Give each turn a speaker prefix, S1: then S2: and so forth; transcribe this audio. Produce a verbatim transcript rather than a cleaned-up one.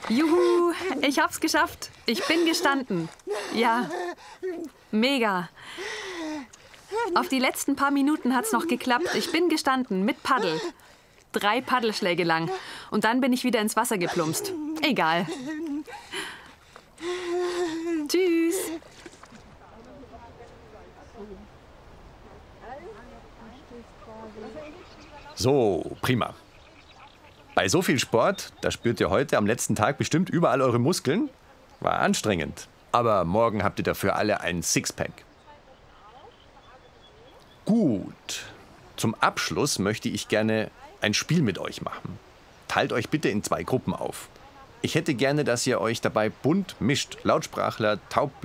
S1: Juhu, ich hab's geschafft. Ich bin gestanden. Ja, mega. Auf die letzten paar Minuten hat's noch geklappt. Ich bin gestanden mit Paddel. Drei Paddelschläge lang. Und dann bin ich wieder ins Wasser geplumpst. Egal. Tschüss.
S2: So, prima. Bei so viel Sport, da spürt ihr heute am letzten Tag bestimmt überall eure Muskeln. War anstrengend. Aber morgen habt ihr dafür alle ein Sixpack. Gut. Zum Abschluss möchte ich gerne ein Spiel mit euch machen. Teilt euch bitte in zwei Gruppen auf. Ich hätte gerne, dass ihr euch dabei bunt mischt. Lautsprachler, taub,